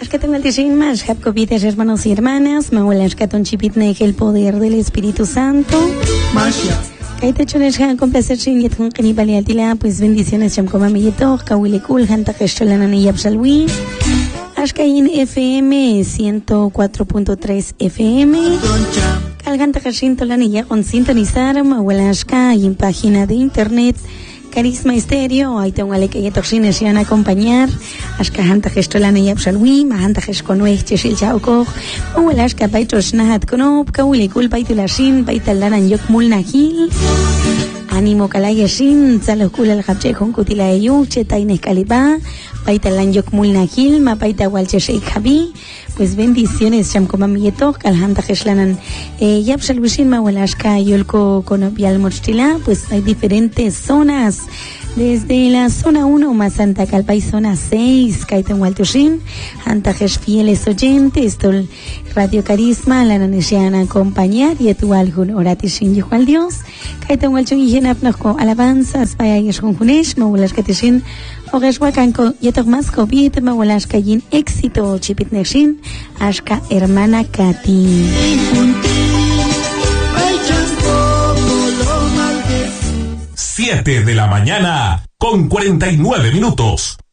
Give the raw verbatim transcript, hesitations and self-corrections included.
que tengo el más, Japcopitas, hermanos y hermanas, Mahuelas Caton Chipitne, el poder del Espíritu Santo. Kaita Chunesha, con placer, Shin, con Canibaliatila, pues bendiciones, Chamcoma Milleto, Kawilikul, Hanta Gescholan y Absalwi. Ashkain F M ciento cuatro punto tres F M. Calganta Hashin Tolanilla con sintonizar Mahuelashka y en página de internet Carisma Estéreo. Ahí tengo a que ya toxines van a acompañar. Ashka Hanta Gestolana y Absalwi, Mahanta Gesconuech, Cheshil Chauko, Mahuelashka Paitos Nahat Konop, Kawilikul Paitulashin, Paitalan Yok Mulnahil. Ánimo Kalayashin, Salokul al Japche con Kutila Yuche, Taines Calipa, Paitalan Yok Mulnahil, Mapaita Walche Sheikh Habi. Pues bendiciones, Chamcoma Milleto, Calhanta Geshlanan, eh, Yapshalwishin, Mahuelashka, Yolko, Conopial Mochtila, pues hay diferentes zonas, desde la zona uno, más Santa Calpa y zona seis, Kaitan Waltushin, Antajes fieles oyentes, Tol Radio Carisma, la Naneshiana acompañar, y tu algún oratishin, Hijo al Dios, Kaitan Walchun y Jenapnoco, alabanzas, Payayesh con Hunesh, Mahuelashka Tishin, Ogeshwakanko, Yetok más COVID, Mahuelashka Yin, éxito, Chipitneshin, Ashka hermana Katy. Siete de la mañana con cuarenta y nueve minutos.